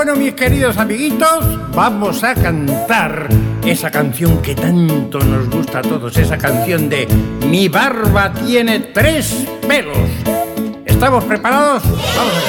Bueno, mis queridos amiguitos, vamos a cantar esa canción que tanto nos gusta a todos, esa canción de Mi barba tiene 3 pelos. ¿Estamos preparados? Vamos a ver.